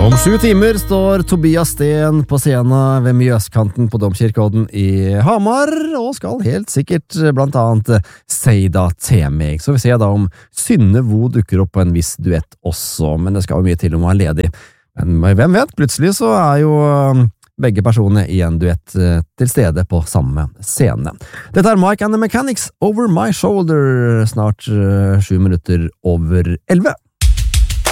Om 7 timer står Tobias Sten på scenen ved Mjøskanten på Domkirkeodden i Hamar, og skal helt sikkert blant annet si da til meg. Så vi ser da om Synne Vo dukker opp på en viss duett også, men det skal jo mye til om hun er ledig. Men hvem vet, plutselig så er jo begge personene i en duett til stede på samme scene. Dette er Mike and the Mechanics, Over My Shoulder, snart 7 minutter over 11.